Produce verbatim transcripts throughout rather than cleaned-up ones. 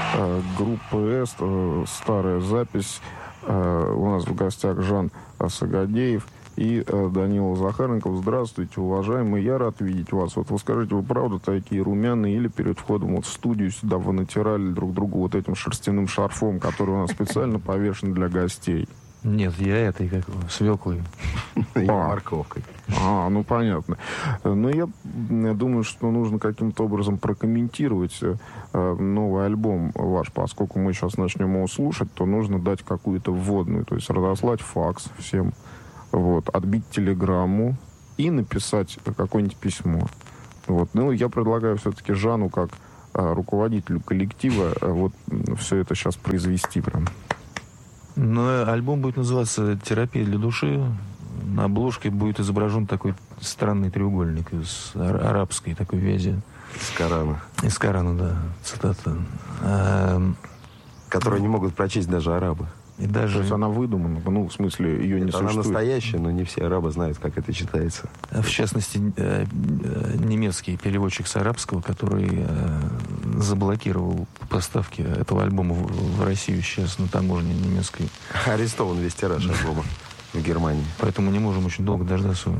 э, группы «Эст», э, старая запись. Э, у нас в гостях Жан Сагадеев и э, Данила Захаренков. Здравствуйте, уважаемые. Я рад видеть вас. Вот вы скажите, вы правда такие румяные, или перед входом вот в студию сюда вы натирали друг другу вот этим шерстяным шарфом, который у нас специально повешен для гостей? Нет, я этой, как его, свеклой. И морковкой. А, ну понятно. Но я, я думаю, что нужно каким-то образом прокомментировать э, новый альбом ваш. Поскольку мы сейчас начнем его слушать, то нужно дать какую-то вводную. То есть разослать факс всем, вот, отбить телеграмму и написать какое-нибудь письмо. Вот. Ну, я предлагаю все-таки Жану, как э, руководителю коллектива, э, вот все это сейчас произвести прям. Но альбом будет называться «Терапия для души». На обложке будет изображен такой странный треугольник из арабской такой вязи. Из Корана. Из Корана, да, цитата. А, Которую не могут прочесть даже арабы. И даже... То есть она выдумана, ну, в смысле, ее не Нет, она существует. настоящая, но не все арабы знают, как это читается. В частности, немецкий переводчик с арабского, который заблокировал поставки этого альбома в Россию сейчас на таможне немецкой. Арестован весь тираж альбома в Германии. Поэтому не можем очень долго дождаться.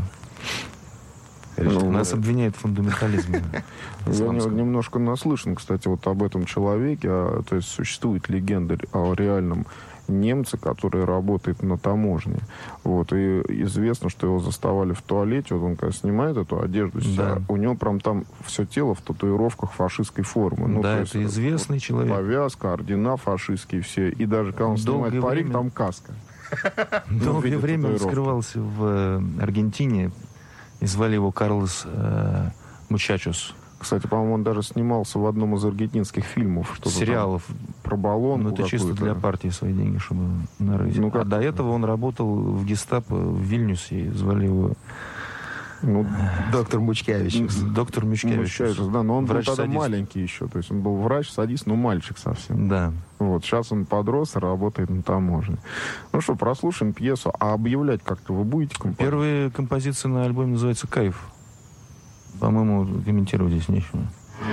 Ну, Нас обвиняют в фундаментализме. Я немножко наслышан, кстати, вот об этом человеке. А, то есть существует легенда о реальном немце, который работает на таможне. Вот. И известно, что его заставали в туалете. Вот он, когда снимает эту одежду, да. у него прям там все тело в татуировках фашистской формы. Ну, да, это есть, известный вот, человек. Повязка, ордена фашистские все. И даже когда он Долгое снимает парик, время... там каска. Долгое время он скрывался в Аргентине. И звали его Карлос э, Мучачос. Кстати, по-моему, он даже снимался в одном из аргентинских фильмов. Что-то сериалов. Про баллон. Ну, это чисто для партии свои деньги, чтобы нарыть. Ну, как... А до этого он работал в гестапо в Вильнюсе. И звали его... Ну, доктор Мучкевич. Доктор Мучкевич. Да, но он врач был тогда садист. Маленький еще. То есть он был врач-садист, но мальчик совсем. Да. Вот, сейчас он подрос и работает на таможне. Ну что, прослушаем пьесу. А объявлять как-то вы будете? Композицию? Первая композиция на альбоме называется «Кайф». По-моему, комментировать здесь нечего.